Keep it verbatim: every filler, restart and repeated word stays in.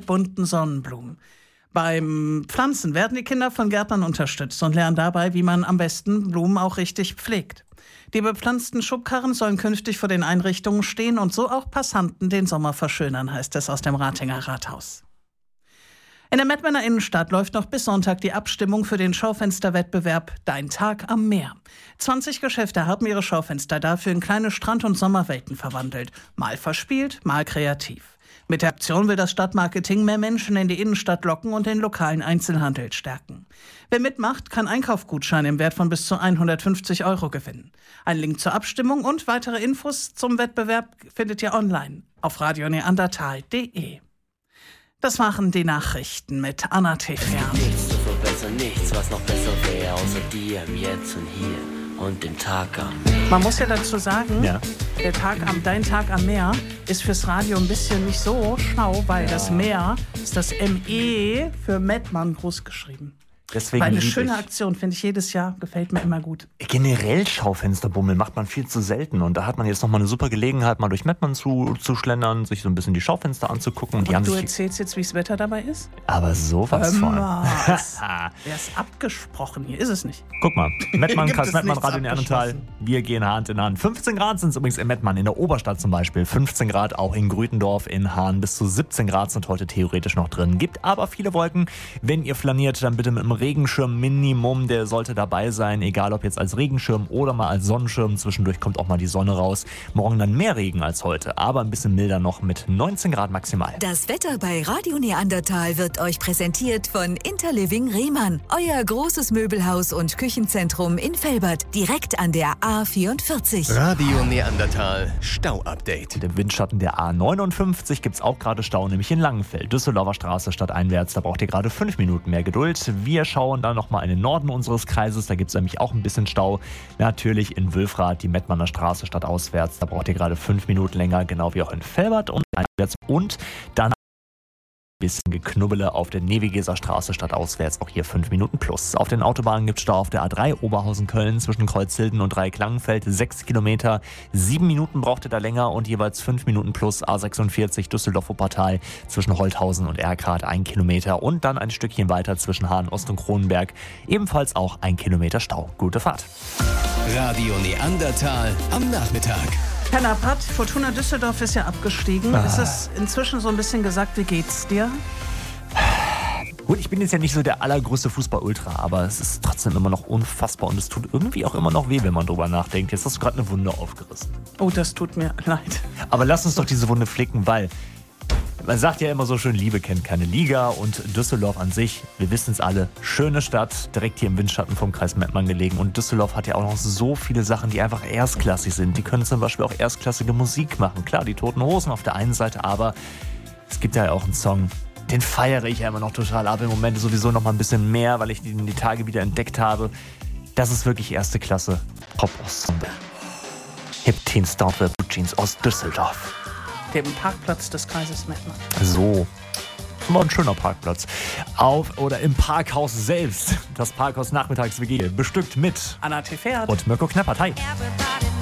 mit bunten Sonnenblumen. Beim Pflanzen werden die Kinder von Gärtnern unterstützt und lernen dabei, wie man am besten Blumen auch richtig pflegt. Die bepflanzten Schubkarren sollen künftig vor den Einrichtungen stehen und so auch Passanten den Sommer verschönern, heißt es aus dem Ratinger Rathaus. In der Mettmanner Innenstadt läuft noch bis Sonntag die Abstimmung für den Schaufensterwettbewerb Dein Tag am Meer. zwanzig Geschäfte haben ihre Schaufenster dafür in kleine Strand- und Sommerwelten verwandelt. Mal verspielt, mal kreativ. Mit der Aktion will das Stadtmarketing mehr Menschen in die Innenstadt locken und den lokalen Einzelhandel stärken. Wer mitmacht, kann Einkaufsgutscheine im Wert von bis zu hundertfünfzig Euro gewinnen. Ein Link zur Abstimmung und weitere Infos zum Wettbewerb findet ihr online auf radio neandertal punkt de. Das waren die Nachrichten mit Anna Tefern. Nichts zu verbessern, nichts, was noch besser wäre, außer dir im Jetzt und Hier. Und den Tag am Meer. Man muss ja dazu sagen, Ja. der Tag am, Dein Tag am Meer ist fürs Radio ein bisschen nicht so schlau, weil das Meer ist das M E für Mettmann groß geschrieben. Deswegen War eine lieb schöne ich. Aktion, finde ich jedes Jahr, gefällt mir immer gut. Generell Schaufensterbummel macht man viel zu selten und da hat man jetzt nochmal eine super Gelegenheit, mal durch Mettmann zu, zu schlendern, sich so ein bisschen die Schaufenster anzugucken. Und die Und haben du sich, erzählst jetzt, wie das Wetter dabei ist? aber sowas von. Was? Wer ist abgesprochen hier? Ist es nicht. Guck mal, Mettmann, Gibt Kreis es Mettmann, nichts Radio Neandertal. Wir gehen Hand in Hand. fünfzehn Grad sind es übrigens in Mettmann, in der Oberstadt zum Beispiel. fünfzehn Grad auch in Grütendorf, in Hahn. Bis zu siebzehn Grad sind heute theoretisch noch drin. Gibt aber viele Wolken. Wenn ihr flaniert, dann bitte mit einem Regenschirm Minimum. Der sollte dabei sein, egal ob jetzt als Regenschirm oder mal als Sonnenschirm. Zwischendurch kommt auch mal die Sonne raus. Morgen dann mehr Regen als heute, aber ein bisschen milder noch mit neunzehn Grad maximal. Das Wetter bei Radio Neandertal wird euch präsentiert von Interliving Rehmann. Euer großes Möbelhaus und Küchenzentrum in Velbert, direkt an der A vierundvierzig. Radio Neandertal Stau-Update. Mit dem Windschatten der A neunundfünfzig gibt es auch gerade Stau, nämlich in Langenfeld. Düsseldorfer Straße stadteinwärts, da braucht ihr gerade fünf Minuten mehr Geduld. Wir schauen dann nochmal in den Norden unseres Kreises, da gibt es nämlich auch ein bisschen Stau. Natürlich in Wülfrath, die Mettmanner Straße stadtauswärts, da braucht ihr gerade fünf Minuten länger, genau wie auch in Velbert und einwärts. Und dann ein bisschen Geknubbele auf der Nevigeser Straße stadtauswärts, auch hier fünf Minuten plus. Auf den Autobahnen gibt es Stau auf der A drei Oberhausen-Köln zwischen Kreuzhilden und Dreiecklangenfeld, sechs Kilometer. Sieben Minuten braucht ihr da länger und jeweils fünf Minuten plus. A sechsundvierzig Düsseldorf-Wuppertal zwischen Holthausen und Erkrath, ein Kilometer. Und dann ein Stückchen weiter zwischen Hahn-Ost und Kronenberg, ebenfalls auch ein Kilometer Stau. Gute Fahrt. Radio Neandertal am Nachmittag. Herr Nappert, Fortuna Düsseldorf ist ja abgestiegen. Ah. Ist es inzwischen so ein bisschen gesagt, wie geht's dir? Gut, ich bin jetzt ja nicht so der allergrößte Fußball-Ultra, aber es ist trotzdem immer noch unfassbar und es tut irgendwie auch immer noch weh, wenn man drüber nachdenkt. Jetzt hast du gerade eine Wunde aufgerissen. Oh, das tut mir leid. Aber lass uns doch diese Wunde flicken, weil man sagt ja immer so schön, Liebe kennt keine Liga und Düsseldorf an sich, wir wissen es alle, schöne Stadt, direkt hier im Windschatten vom Kreis Mettmann gelegen und Düsseldorf hat ja auch noch so viele Sachen, die einfach erstklassig sind. Die können zum Beispiel auch erstklassige Musik machen. Klar, die Toten Hosen auf der einen Seite, aber es gibt ja auch einen Song, den feiere ich ja immer noch total ab. Im Moment sowieso noch mal ein bisschen mehr, weil ich den die Tage wieder entdeckt habe. Das ist wirklich erste Klasse Pop-Ensemble. Hip Teen Startwear Blue Jeans aus Düsseldorf. Dem Parkplatz des Kreises Mettmann. So. Mal ein schöner Parkplatz. Auf oder im Parkhaus selbst. Das Parkhaus Nachmittags-W G. Bestückt mit Anna Tefert. und Mirko Knappert. Hi. Everybody